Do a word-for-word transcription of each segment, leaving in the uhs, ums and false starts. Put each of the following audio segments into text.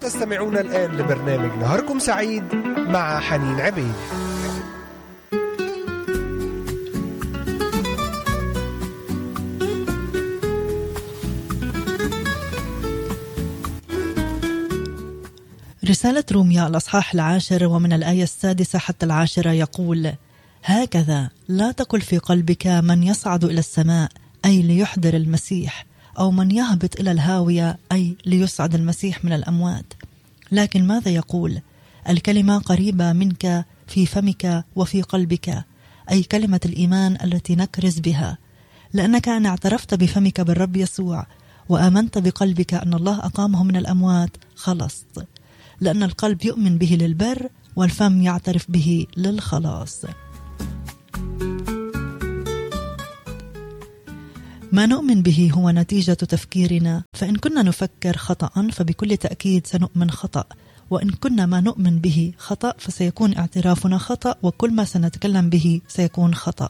تستمعون الآن لبرنامج نهاركم سعيد مع حنين عبيد. رسالة روميا الأصحاح العاشر ومن الآية السادسة حتى العاشرة يقول: هكذا لا تقل في قلبك من يصعد إلى السماء أي ليحضر المسيح، أو من يهبط إلى الهاوية أي ليصعد المسيح من الأموات، لكن ماذا يقول؟ الكلمة قريبة منك في فمك وفي قلبك، أي كلمة الإيمان التي نكرز بها، لأنك أن اعترفت بفمك بالرب يسوع وآمنت بقلبك أن الله أقامه من الأموات خلصت، لأن القلب يؤمن به للبر والفم يعترف به للخلاص. ما نؤمن به هو نتيجة تفكيرنا، فإن كنا نفكر خطأ فبكل تأكيد سنؤمن خطأ، وإن كنا ما نؤمن به خطأ فسيكون اعترافنا خطأ، وكل ما سنتكلم به سيكون خطأ.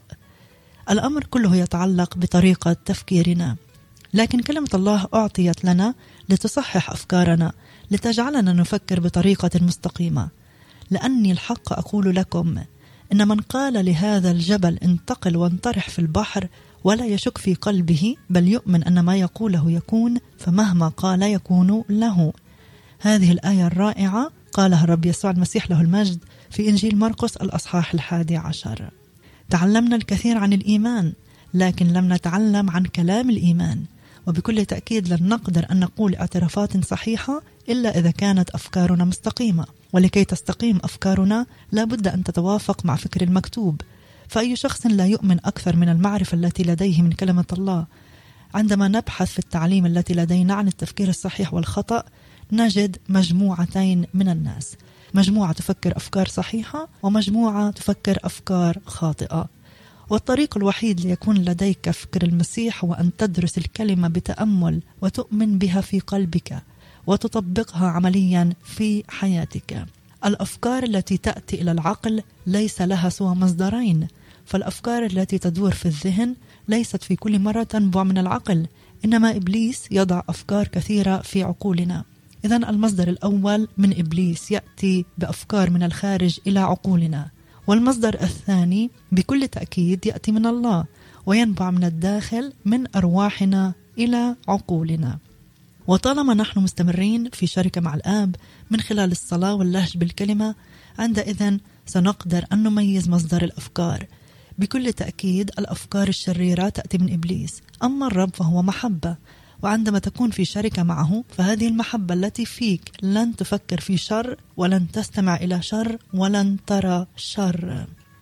الأمر كله يتعلق بطريقة تفكيرنا، لكن كلمة الله أعطيت لنا لتصحح أفكارنا، لتجعلنا نفكر بطريقة مستقيمة. لأني الحق أقول لكم إن من قال لهذا الجبل انتقل وانطرح في البحر ولا يشك في قلبه بل يؤمن أن ما يقوله يكون، فمهما قال يكون له. هذه الآية الرائعة قالها الرب يسوع المسيح له المجد في إنجيل مرقس الأصحاح الحادي عشر. تعلمنا الكثير عن الإيمان، لكن لم نتعلم عن كلام الإيمان، وبكل تأكيد لن نقدر أن نقول اعترافات صحيحة إلا إذا كانت أفكارنا مستقيمة، ولكي تستقيم أفكارنا لابد أن تتوافق مع فكر المكتوب. فأي شخص لا يؤمن أكثر من المعرفة التي لديه من كلمة الله. عندما نبحث في التعليم التي لدينا عن التفكير الصحيح والخطأ نجد مجموعتين من الناس، مجموعة تفكر أفكار صحيحة ومجموعة تفكر أفكار خاطئة. والطريق الوحيد ليكون لديك فكر المسيح هو أن تدرس الكلمة بتأمل وتؤمن بها في قلبك وتطبقها عمليا في حياتك. الأفكار التي تأتي إلى العقل ليس لها سوى مصدرين، فالأفكار التي تدور في الذهن ليست في كل مرة تنبع من العقل، إنما إبليس يضع أفكار كثيرة في عقولنا. إذن المصدر الأول من إبليس يأتي بأفكار من الخارج إلى عقولنا، والمصدر الثاني بكل تأكيد يأتي من الله وينبع من الداخل من أرواحنا إلى عقولنا. وطالما نحن مستمرين في شركة مع الآب من خلال الصلاة واللهج بالكلمة، عندئذ سنقدر أن نميز مصدر الأفكار. بكل تأكيد الأفكار الشريرة تأتي من إبليس، أما الرب فهو محبة، وعندما تكون في شركة معه فهذه المحبة التي فيك لن تفكر في شر ولن تستمع إلى شر ولن ترى شر.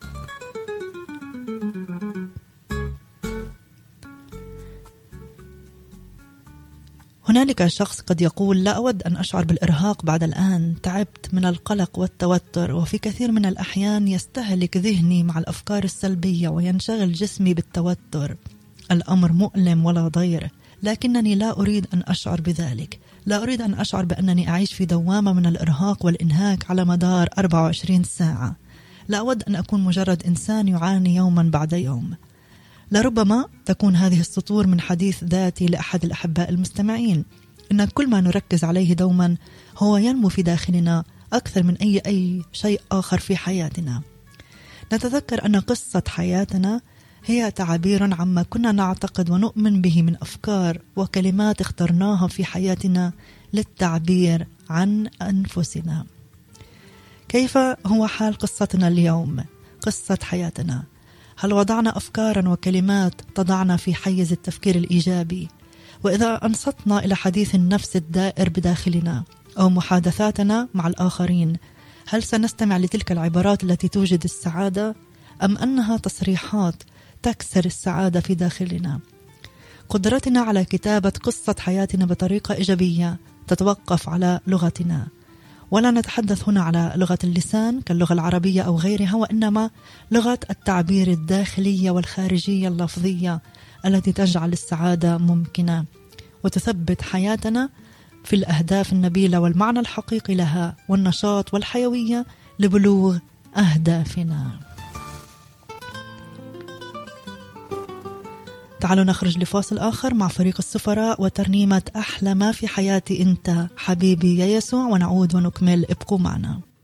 هنالك شخص قد يقول: لا أود أن أشعر بالإرهاق بعد الآن، تعبت من القلق والتوتر، وفي كثير من الأحيان يستهلك ذهني مع الأفكار السلبية وينشغل جسمي بالتوتر. الأمر مؤلم ولا ضير، لكنني لا أريد أن أشعر بذلك. لا أريد أن أشعر بأنني أعيش في دوامة من الإرهاق والإنهاك على مدار أربعة وعشرين ساعة. لا أود أن أكون مجرد إنسان يعاني يوما بعد يوم. لربما تكون هذه السطور من حديث ذاتي لأحد الأحباء المستمعين، إن كل ما نركز عليه دوما هو ينمو في داخلنا أكثر من أي أي شيء آخر في حياتنا. نتذكر أن قصة حياتنا هي تعبير عما كنا نعتقد ونؤمن به من أفكار وكلمات اخترناها في حياتنا للتعبير عن أنفسنا. كيف هو حال قصتنا اليوم؟ قصة حياتنا، هل وضعنا أفكارا وكلمات تضعنا في حيز التفكير الإيجابي؟ وإذا أنصتنا إلى حديث النفس الدائر بداخلنا أو محادثاتنا مع الآخرين، هل سنستمع لتلك العبارات التي توجد السعادة، أم أنها تصريحات تكسر السعادة في داخلنا؟ قدرتنا على كتابة قصة حياتنا بطريقة إيجابية تتوقف على لغتنا، ولا نتحدث هنا على لغة اللسان كاللغة العربية أو غيرها، وإنما لغة التعبير الداخلية والخارجية اللفظية التي تجعل السعادة ممكنة وتثبت حياتنا في الأهداف النبيلة والمعنى الحقيقي لها والنشاط والحيوية لبلوغ أهدافنا. تعالوا نخرج لفاصل آخر مع فريق السفراء وترنيمة أحلى ما في حياتي أنت حبيبي يا يسوع، ونعود ونكمل. ابقوا معنا.